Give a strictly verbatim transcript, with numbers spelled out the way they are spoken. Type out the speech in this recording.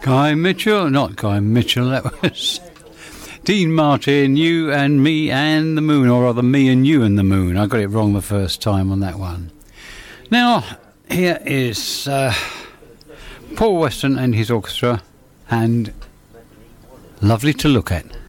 Guy Mitchell, not Guy Mitchell, that was Dean Martin, You and Me and the Moon, or rather Me and You and the Moon. I got it wrong the first time on that one. Now, here is uh, Paul Weston and his orchestra, and Lovely to Look At.